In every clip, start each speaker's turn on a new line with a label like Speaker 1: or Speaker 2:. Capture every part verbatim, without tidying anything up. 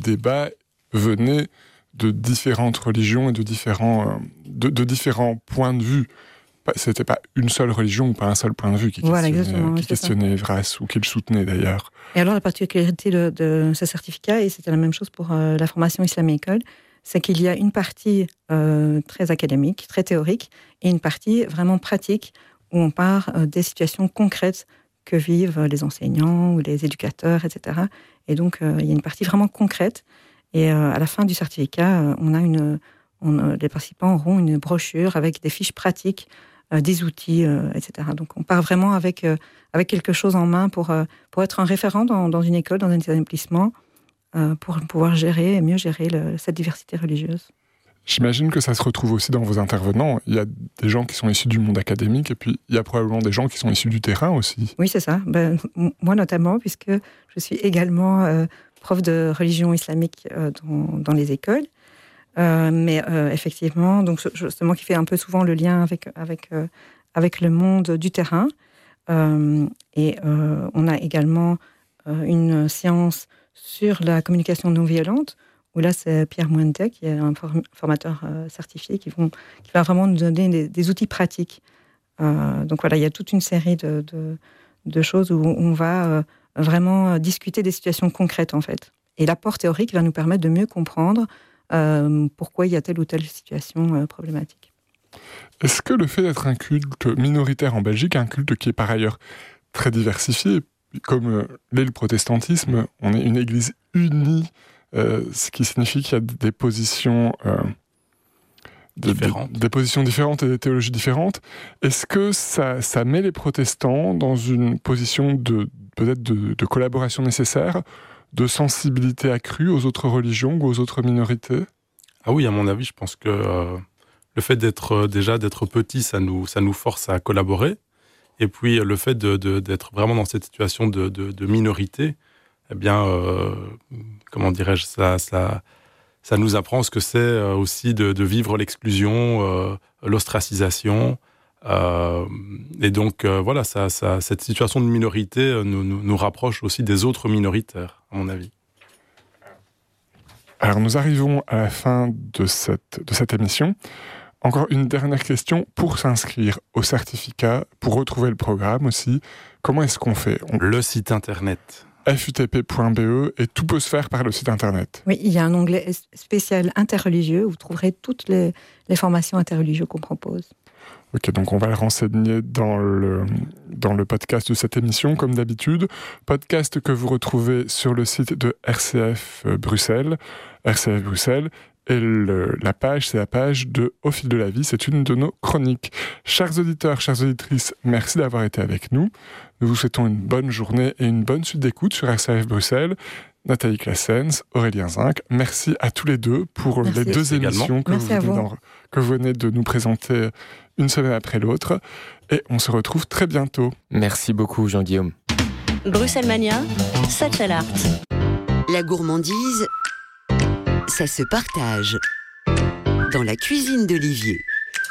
Speaker 1: débat venait de différentes religions et de différents, euh, de, de différents points de vue. C'était pas une seule religion ou pas un seul point de vue qui
Speaker 2: voilà,
Speaker 1: questionnait, qui questionnait Evras ou qui le soutenait d'ailleurs.
Speaker 2: Et alors la particularité de, de ce certificat, et c'était la même chose pour euh, la formation Islam-École, c'est qu'il y a une partie euh, très académique, très théorique, et une partie vraiment pratique où on part euh, des situations concrètes que vivent les enseignants ou les éducateurs, et cetera. Et donc euh, il y a une partie vraiment concrète. Et euh, à la fin du certificat, euh, on a une, on, euh, les participants auront une brochure avec des fiches pratiques, euh, des outils, euh, et cetera. Donc on part vraiment avec, euh, avec quelque chose en main pour, euh, pour être un référent dans, dans une école, dans un établissement, euh, pour pouvoir gérer et mieux gérer le, cette diversité religieuse.
Speaker 1: J'imagine que ça se retrouve aussi dans vos intervenants. Il y a des gens qui sont issus du monde académique et puis il y a probablement des gens qui sont issus du terrain aussi.
Speaker 2: Oui, c'est ça. Ben, moi notamment, puisque je suis également euh, prof de religion islamique euh, dans, dans les écoles. Euh, mais euh, effectivement, donc c'est moi qui fais un peu souvent le lien avec, avec, euh, avec le monde du terrain. Euh, et euh, on a également euh, une séance sur la communication non violente, où là, c'est Pierre Mouente, qui est un formateur euh, certifié, qui, vont, qui va vraiment nous donner des, des outils pratiques. Euh, donc voilà, il y a toute une série de, de, de choses où on va euh, vraiment discuter des situations concrètes, en fait. Et l'apport théorique va nous permettre de mieux comprendre euh, pourquoi il y a telle ou telle situation euh, problématique.
Speaker 1: Est-ce que le fait d'être un culte minoritaire en Belgique, un culte qui est par ailleurs très diversifié, comme euh, l'est le protestantisme, on est une église unie, Euh, ce qui signifie qu'il y a des positions, euh, de,
Speaker 3: différentes.
Speaker 1: Des, des positions différentes et des théologies différentes. Est-ce que ça, ça met les protestants dans une position de, peut-être de, de collaboration nécessaire, de sensibilité accrue aux autres religions ou aux autres minorités ?
Speaker 3: Ah oui, à mon avis, je pense que euh, le fait d'être euh, déjà d'être petit, ça nous, ça nous force à collaborer. Et puis le fait de, de, d'être vraiment dans cette situation de, de, de minorité, eh bien, euh, comment dirais-je, ça, ça, ça nous apprend ce que c'est euh, aussi de, de vivre l'exclusion, euh, l'ostracisation. Euh, et donc, euh, voilà, ça, ça, cette situation de minorité euh, nous, nous, nous rapproche aussi des autres minoritaires, à mon avis.
Speaker 1: Alors, nous arrivons à la fin de cette, de cette émission. Encore une dernière question. Pour s'inscrire au certificat, pour retrouver le programme aussi, comment est-ce qu'on fait ? On...
Speaker 3: Le site internet.
Speaker 1: f u t p point b e et tout peut se faire par le site internet.
Speaker 2: Oui, il y a un onglet spécial interreligieux où vous trouverez toutes les, les formations interreligieuses qu'on propose.
Speaker 1: Ok, donc on va le renseigner dans le, dans le podcast de cette émission, comme d'habitude. Podcast que vous retrouvez sur le site de R C F Bruxelles, R C F Bruxelles. Et le, la page, c'est la page de Au fil de la vie, c'est une de nos chroniques. Chers auditeurs, chères auditrices, merci d'avoir été avec nous. Nous vous souhaitons une bonne journée et une bonne suite d'écoute sur R C F Bruxelles. Nathalie Claessens, Aurélien Zinc, merci à tous les deux pour merci. les deux émissions que vous, vous. que vous venez de nous présenter une semaine après l'autre. Et on se retrouve très bientôt.
Speaker 4: Merci beaucoup Jean-Guillaume.
Speaker 5: Bruxelles Mania, Satchel Art.
Speaker 6: La gourmandise, ça se partage. Dans la cuisine d'Olivier.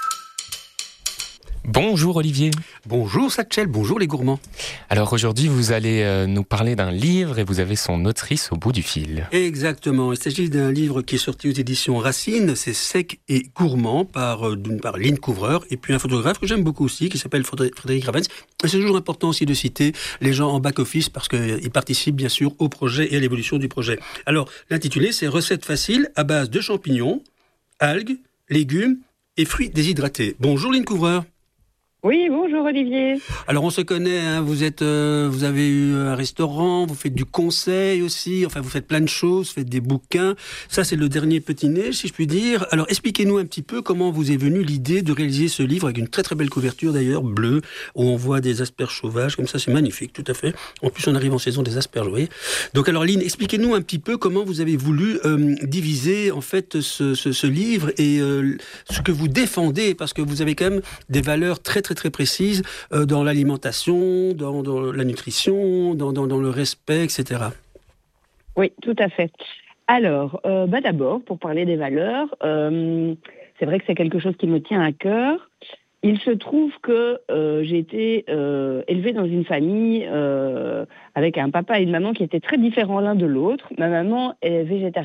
Speaker 4: Bonjour Olivier.
Speaker 7: Bonjour Satchel, bonjour les gourmands.
Speaker 4: Alors aujourd'hui vous allez euh, nous parler d'un livre et vous avez son autrice au bout du fil.
Speaker 7: Exactement, il s'agit d'un livre qui est sorti aux éditions Racine, c'est Sec et gourmand par, euh, d'une part Lynn Couvreur et puis un photographe que j'aime beaucoup aussi qui s'appelle Frédéric Ravens. Et c'est toujours important aussi de citer les gens en back-office parce qu'ils participent bien sûr au projet et à l'évolution du projet. Alors l'intitulé c'est Recettes faciles à base de champignons, algues, légumes et fruits déshydratés. Bonjour Lynn Couvreur.
Speaker 8: Oui, bonjour Olivier.
Speaker 7: Alors on se connaît, hein, vous êtes, euh, vous avez eu un restaurant, vous faites du conseil aussi, enfin vous faites plein de choses, vous faites des bouquins. Ça c'est le dernier petit nez, si je puis dire. Alors expliquez-nous un petit peu comment vous est venue l'idée de réaliser ce livre avec une très très belle couverture d'ailleurs, bleue, où on voit des asperges sauvages, comme ça c'est magnifique, tout à fait. En plus on arrive en saison des asperges, vous voyez. Donc alors Lynn, expliquez-nous un petit peu comment vous avez voulu euh, diviser en fait ce, ce, ce livre et euh, ce que vous défendez, parce que vous avez quand même des valeurs très très très précises euh, dans l'alimentation, dans, dans la nutrition, dans, dans, dans le respect, et cetera.
Speaker 8: Oui, tout à fait. Alors, euh, bah d'abord, pour parler des valeurs, euh, c'est vrai que c'est quelque chose qui me tient à cœur. Il se trouve que euh, j'ai été euh, élevée dans une famille euh, avec un papa et une maman qui étaient très différents l'un de l'autre. Ma maman est végétarienne.